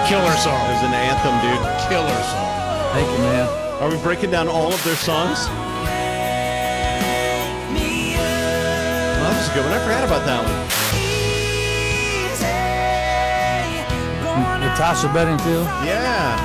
Killer song. It was an anthem, dude. Killer song. Thank you, man. Are we breaking down all of their songs? Well, that was a good one. I forgot about that one. Natasha Bedingfield. Yeah.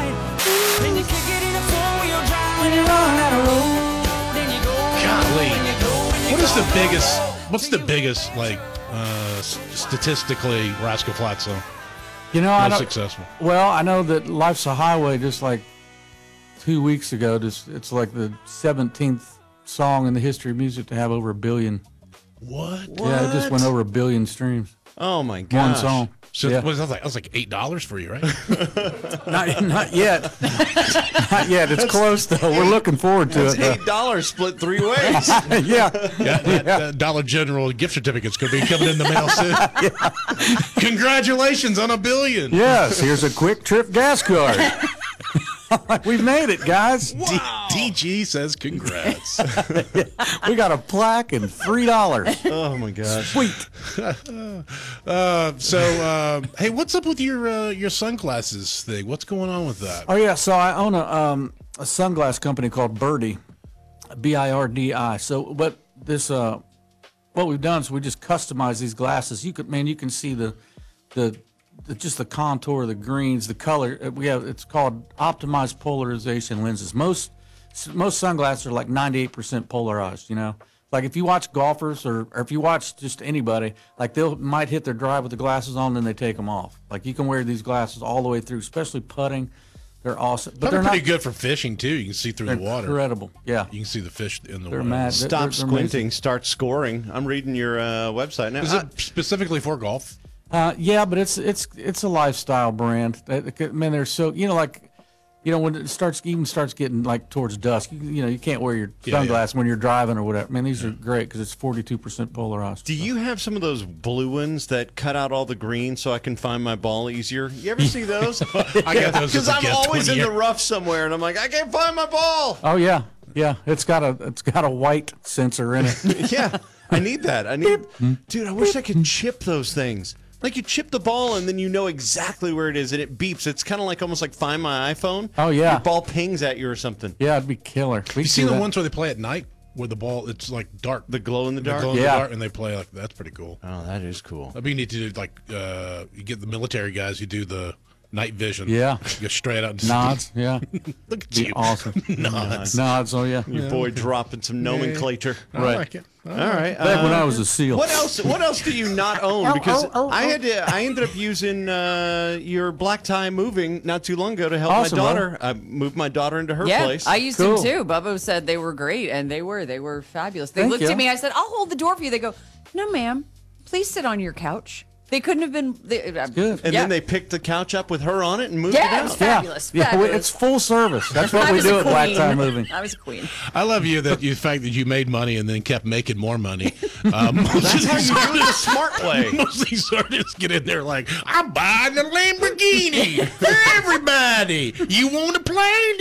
Golly. What's the biggest, like, statistically, Rascal Flatts song? You know, I Most don't, successful. well, I know that Life's a Highway just like 2 weeks ago, it's like the 17th song in the history of music to have over 1 billion. What? Yeah, it just went over 1 billion streams. Oh my One gosh. song. So Yeah. was that like $8 for you, right? Not yet. Not yet. It's close though. We're looking forward to It's it. $8 split 3 ways. Yeah. That Dollar General gift certificate's going to be coming in the mail soon. Congratulations on 1 billion. Yes. Here's a quick trip gas card. We've made it, guys. DG says congrats. We got a plaque and $3. Oh my gosh. Sweet. Hey, what's up with your sunglasses thing? What's going on with that? Oh yeah, so I own a sunglass company called Birdi, Birdi. So what we've done is we just customize these glasses. You can see the just the contour, the greens, the color. It's called optimized polarization lenses. Most sunglasses are like 98% polarized. You know, like if you watch golfers or if you watch just anybody, like might hit their drive with the glasses on, then they take them off. Like you can wear these glasses all the way through, especially putting. They're awesome, but They're they're pretty not good for fishing too. You can see through the water. incredible. Yeah, You can see the fish in the they're water. mad. Stop They're squinting, amazing. start scoring. I'm reading your website now. Is it specifically for golf? Yeah, but it's a lifestyle brand. Man, they're so when it starts getting like towards dusk, you can't wear your sunglasses when you're driving or whatever. Man, these are great because it's 42% polarized. Do you have some of those blue ones that cut out all the green so I can find my ball easier? You ever see those? I got those as Because a I'm gift always one in the year. rough somewhere, and I'm like, I can't find my ball. Oh yeah, it's got a white sensor in it. Yeah, I need that. Dude, I wish I could chip those things. Like you chip the ball and then you know exactly where it is and it beeps. It's kind of like almost like Find My iPhone. Oh, yeah. Your ball pings at you or something. Yeah, it'd be killer. You see the ones where they play at night, where the ball it's like dark, The glow in the dark. glow in the Yeah. dark, and they play like that's pretty cool. Oh, that is cool. That'd be neat to do. Like you get the military guys who do the night vision. Yeah. You go straight out and Nods. Yeah, Look at be you. awesome. Nods. Nods. Oh yeah. Your boy dropping some nomenclature. I Right. like it. All right. Back when I was a SEAL. What else do you not own? Because I ended up using your black tie moving not too long ago to help Awesome, my daughter. I moved my daughter into her Yeah, place. I used Cool. them too. Bubba said they were great, and they were fabulous. They Thank looked you. at me. I said, "I'll hold the door for you." They go, "No, ma'am. Please sit on your couch." They couldn't have been. good. and yeah. then they picked the couch up with her on it and moved Yeah, it it was out. fabulous. Yeah, fabulous. it's full service. That's what I we was do a at Black queen. Tie Moving. I was a queen. I love you the fact that you made money and then kept making more money. That's how you do it the smart way. Most of these artists get in there like, I'm buying a Lamborghini for everybody. You want to play?